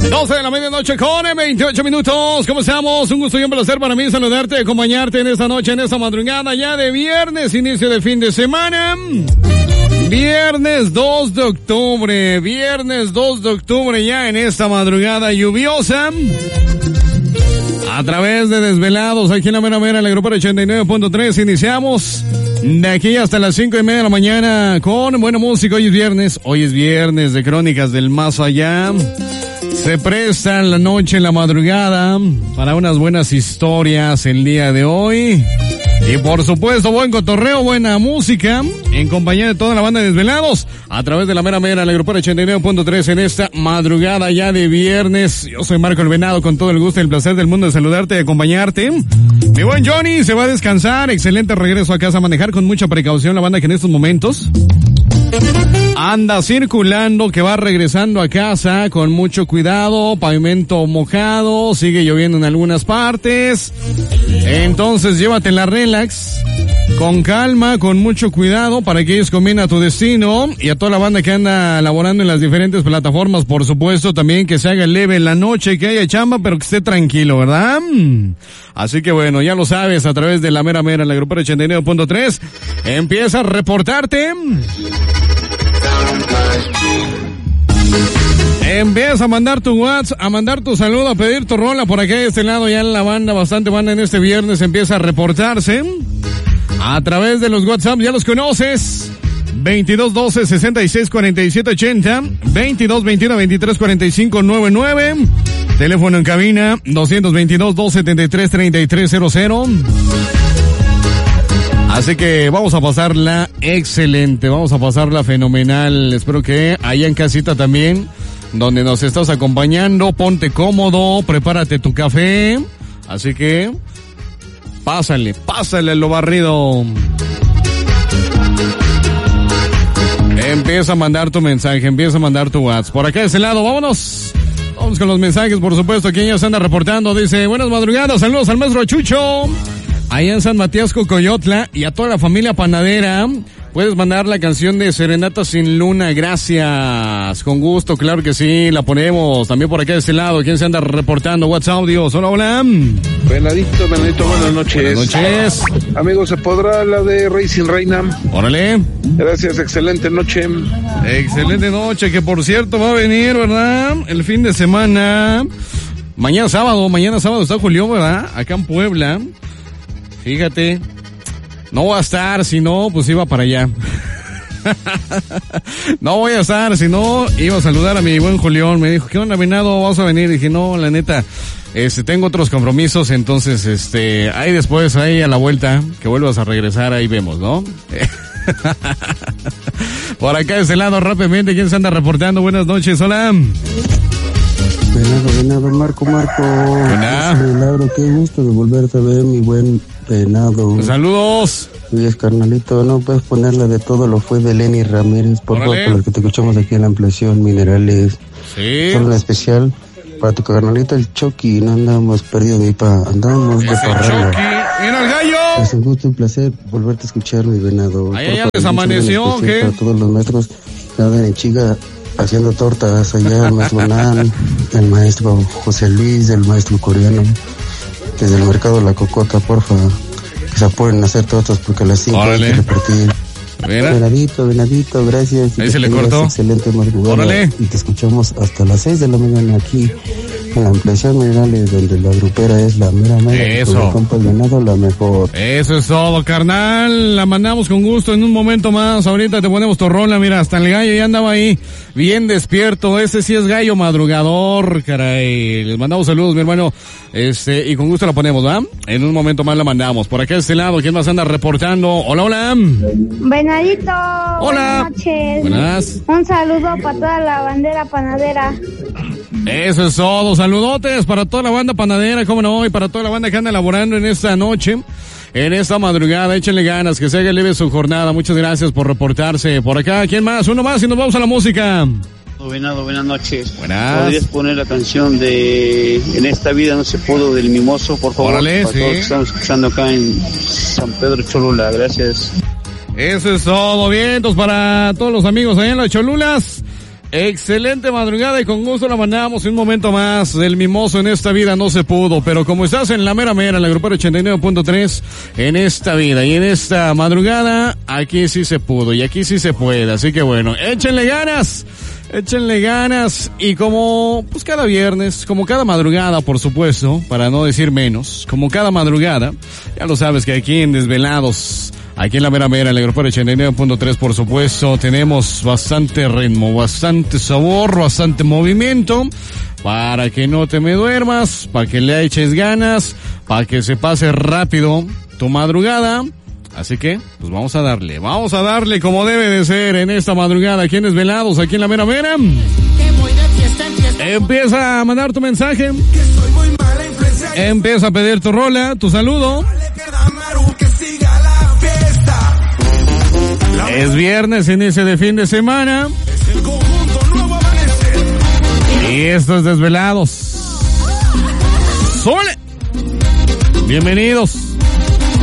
12 de la medianoche con 28 minutos. ¿Cómo estamos? Un gusto y un placer para mí saludarte, acompañarte en esta noche, en esta madrugada ya de viernes, inicio de fin de semana. Viernes 2 de octubre, viernes 2 de octubre ya en esta madrugada lluviosa. A través de Desvelados, aquí en la mera mera, en la grupo 89.3, iniciamos de aquí hasta las 5:30 de la mañana con buena música. Hoy es viernes de Crónicas del Más Allá. Se presta la noche, la madrugada, para unas buenas historias el día de hoy. Y por supuesto, buen cotorreo, buena música, en compañía de toda la banda de Desvelados, a través de la mera mera, la grupera 89.3 en esta madrugada ya de viernes. Yo soy Marco el Venado, con todo el gusto y el placer del mundo de saludarte y acompañarte. Mi buen Johnny se va a descansar, excelente regreso a casa, a manejar con mucha precaución la banda que en estos momentos anda circulando, que va regresando a casa con mucho cuidado, pavimento mojado, sigue lloviendo en algunas partes, entonces llévatela relax, con calma, con mucho cuidado, para que ellos combinen a tu destino, y a toda la banda que anda laborando en las diferentes plataformas, por supuesto, también que se haga leve en la noche, que haya chamba, pero que esté tranquilo, ¿verdad? Así que bueno, ya lo sabes, a través de la mera mera, la grupera 89.3, empieza a reportarte. Empieza a mandar tu WhatsApp, a mandar tu saludo, a pedir tu rola por acá de este lado. Ya en la banda, bastante banda en este viernes empieza a reportarse a través de los WhatsApp, ya los conoces. 2212 66 47 80, 2221 23 45 99, teléfono en cabina 222 273 3300. Así que vamos a pasarla excelente, vamos a pasarla fenomenal. Espero que allá en casita también, donde nos estás acompañando, ponte cómodo, prepárate tu café. Así que pásale lo barrido. Empieza a mandar tu mensaje, empieza a mandar tu WhatsApp. Por acá de ese lado, vámonos. Vamos con los mensajes, por supuesto. Quien ya se anda reportando, dice: buenas madrugadas, saludos al maestro Chucho, allá en San Matías, Cocoyotla, y a toda la familia panadera. Puedes mandar la canción de Serenata sin Luna, gracias. Con gusto, claro que sí, la ponemos. También por acá de este lado, ¿quién se anda reportando? WhatsApp, audios, hola, hola. Venadito, buenas noches. Buenas noches. Amigos, ¿se podrá la de Rey sin Reina? Órale. Gracias, excelente noche. Excelente noche, que por cierto va a venir, ¿verdad? El fin de semana. Mañana sábado está Julián, ¿verdad? Acá en Puebla. Fíjate. No voy a estar, si no, pues iba para allá. No voy a estar, si no, iba a saludar a mi buen Julián. Me dijo: ¿qué onda, Venado? ¿Vas a venir? Y dije: no, la neta, tengo otros compromisos, entonces, ahí después, ahí a la vuelta, que vuelvas a regresar, ahí vemos, ¿no? Por acá de ese lado, rápidamente, ¿quién se anda reportando? Buenas noches, hola. Venado, Marco. Hola. Milagro, qué gusto de volverte a ver, mi buen Venado. Saludos. Oye, carnalito, ¿no puedes ponerla de Todo lo fue de Lenny Ramírez, por favor, por la que te escuchamos aquí en la ampliación Minerales? Sí. Solo una especial para tu carnalito, el Chucky. No andamos perdidos de ahí andamos de parranda. ¡Mira el gallo! Es un gusto y un placer volverte a escuchar, mi Venado. Ahí ya les amaneció, ¿qué? Para todos los maestros que andan en Chiga haciendo tortas allá, el maestro Nan, el maestro José Luis, el maestro coreano, desde el mercado La Cocota, porfa, que se apuren a hacer tortas porque a las 5 hay que repartir. Venadito, gracias. Ahí se le cortó. Excelente madrugada. Órale. Y te escuchamos hasta las 6 de la mañana aquí en la ampliación Minerales, donde la grupera es la mera. Eso. Compa el Venado, la mejor. Eso es todo, carnal. La mandamos con gusto en un momento más. Ahorita te ponemos tu rola. Mira, hasta el gallo ya andaba ahí bien despierto. Ese sí es gallo madrugador, caray. Les mandamos saludos, mi hermano. Y con gusto la ponemos, ¿va? En un momento más la mandamos. Por acá de este lado, ¿quién más anda reportando? Hola. Venadito. Hola. Buenas noches. Buenas. Un saludo para toda la bandera panadera. Eso es todo. Saludotes para toda la banda panadera, cómo no, y para toda la banda que anda elaborando en esta noche, en esta madrugada. Échenle ganas, que se haga leve su jornada. Muchas gracias por reportarse. Por acá, ¿quién más? Uno más y nos vamos a la música. Venado, buenas noches. Buenas. ¿Podrías poner la canción de En esta vida no se pudo, del Mimoso, por favor? Órale, para sí. todos que estamos escuchando acá en San Pedro Cholula, gracias. Eso es todo, vientos para todos los amigos allá en las Cholulas. Excelente madrugada y con gusto la mandamos un momento más. El mimoso en esta vida no se pudo, pero como estás en la mera, en la grupera 89.3, en esta vida y en esta madrugada, aquí sí se pudo y aquí sí se puede. Así que bueno, échenle ganas y como pues cada viernes, como cada madrugada por supuesto, para no decir menos, como cada madrugada, ya lo sabes que aquí en Desvelados, aquí en la mera, en la grupera 89.3 por supuesto, tenemos bastante ritmo, bastante sabor, bastante movimiento, para que no te me duermas, para que le eches ganas, para que se pase rápido tu madrugada. Así que, pues vamos a darle como debe de ser en esta madrugada, aquí en Desvelados, aquí en la mera. Empieza a mandar tu mensaje, empieza a pedir tu rola, tu saludo. Es viernes, inicio de fin de semana. Y esto es Desvelados. ¡Sole! Bienvenidos.